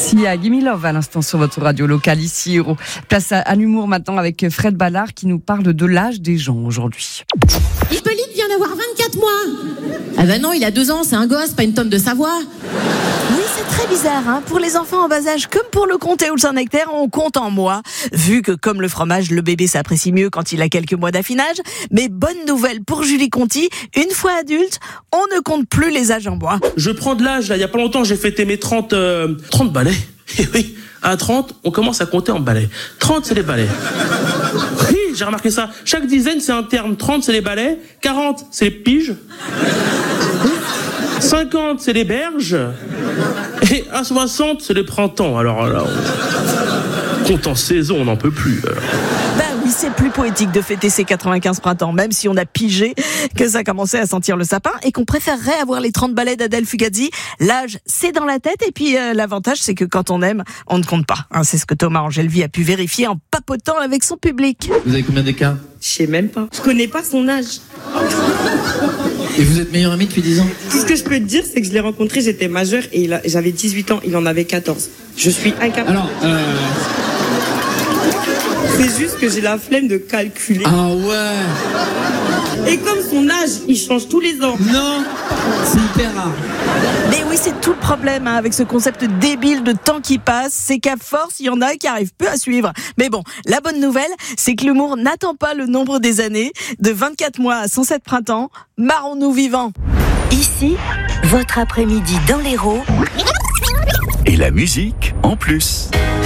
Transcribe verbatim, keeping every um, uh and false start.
Sia, Gimme Love à l'instant sur votre radio locale ici. Place à, à l'humour maintenant avec Fred Ballard qui nous parle de l'âge des gens aujourd'hui. Hippolyte vient d'avoir vingt-quatre mois. Ah ben non, il a deux ans, c'est un gosse, pas une tonne de Savoie. Oui, c'est très bizarre, hein. Pour les enfants en bas âge, comme pour le comté ou le Saint-Nectaire, on compte en mois. Vu que, comme le fromage, le bébé s'apprécie mieux quand il a quelques mois d'affinage. Mais bonne nouvelle pour Julie Conti, une fois adulte, on ne compte plus les âges en mois. Je prends de l'âge, là, il y a pas longtemps, j'ai fêté mes trente, euh, trente balais. Et oui, à trente, on commence à compter en balais. trente, c'est les balais. Oui, j'ai remarqué ça. Chaque dizaine, c'est un terme. trente, c'est les balais. quarante, c'est les piges. cinquante, c'est les berges. Et à soixante, c'est les printemps. Alors là, on compte en saison, on n'en peut plus. Alors. Ben oui, c'est plus poétique de fêter ses quatre-vingt-quinze printemps, même si on a pigé que ça commençait à sentir le sapin et qu'on préférerait avoir les trente balais d'Adèle Fugazi. L'âge, c'est dans la tête et puis euh, l'avantage, c'est que quand on aime, on ne compte pas. Hein, c'est ce que Thomas Angelvi a pu vérifier en papotant avec son public. Vous avez combien d'écart ? Je sais même pas. Je connais pas son âge. Et vous êtes meilleur ami depuis dix ans ? Tout ce que je peux te dire, c'est que je l'ai rencontré, j'étais majeure et il a, j'avais dix-huit ans, il en avait quatorze. Je suis incapable. Alors, euh... c'est juste que j'ai la flemme de calculer. Ah ouais. Et comme son âge, il change tous les ans. Non, c'est hyper rare. Mais oui, c'est tout le problème hein, avec ce concept débile de temps qui passe, c'est qu'à force, il y en a qui arrivent peu à suivre. Mais bon, la bonne nouvelle, c'est que l'humour n'attend pas le nombre des années. De vingt-quatre mois à cent sept printemps, marrons-nous vivants. Ici, votre après-midi dans l'Hérault. Et la musique en plus.